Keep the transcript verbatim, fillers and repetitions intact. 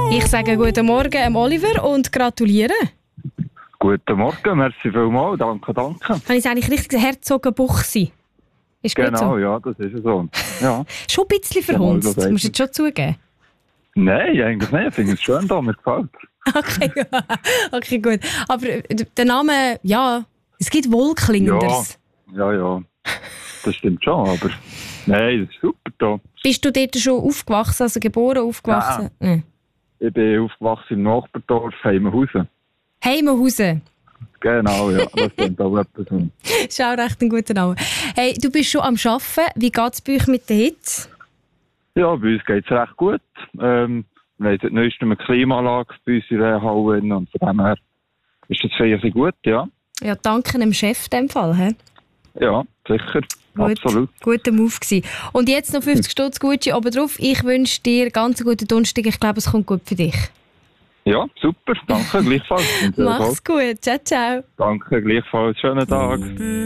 Ich sage guten Morgen dem Oliver und gratuliere. Guten Morgen, merci vielmals, danke, danke. Habe ich es eigentlich richtig Herzogenbuchsi? Ist gut Genau, so? ja, das ist so. Ja. Schon ein bisschen verhunzt, Ja, musst du jetzt schon zugeben. Nein, eigentlich nicht, ich finde es schön da, mir gefällt. Okay, okay, gut. Aber der Name, ja, es gibt wohlklingendes. Ja, ja, ja, das stimmt schon, aber nein, das ist super da. Bist du dort schon aufgewachsen, also geboren, aufgewachsen? Ja. Nein. Ich bin aufgewachsen im Nachbardorf Heimenhausen. Heimenhausen. Genau, ja, das klingt auch etwas. Ist auch recht ein guter Name. Hey, du bist schon am Arbeiten. Wie geht es bei euch mit der Hitze? Ja, bei uns geht es recht gut. Ähm, wir haben die neueste Klimaanlage bei uns in der Halle und von dem her ist das sehr gut, ja. Ja, danke dem Chef in dem Fall. He? Ja, sicher. Gut, absolut. Guter Move gewesen. Und jetzt noch fünfzig Stutz Gucci oben drauf. Ich wünsche dir ganz einen guten Donnerstag. Ich glaube, es kommt gut für dich. Ja, super. Danke, gleichfalls. Mach's gut. Ciao, ciao. Danke, gleichfalls. Schönen Tag.